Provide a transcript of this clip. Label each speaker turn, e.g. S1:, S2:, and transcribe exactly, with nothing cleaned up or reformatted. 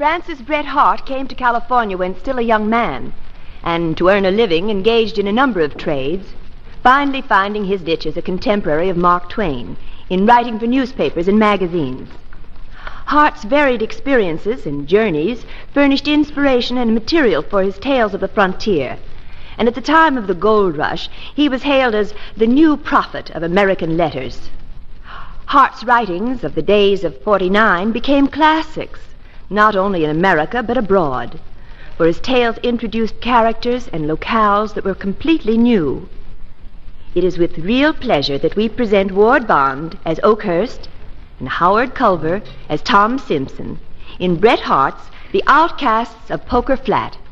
S1: Francis Bret Harte came to California when still a young man, and to earn a living engaged in a number of trades, finally finding his niche as a contemporary of Mark Twain in writing for newspapers and magazines. Harte's varied experiences and journeys furnished inspiration and material for his tales of the frontier, and at the time of the gold rush, he was hailed as the new prophet of American letters. Harte's writings of the days of forty-nine became classics, not only in America but abroad, for his tales introduced characters and locales that were completely new. It is with real pleasure that we present Ward Bond as Oakhurst and Howard Culver as Tom Simpson in Bret Harte's The Outcasts of Poker Flat.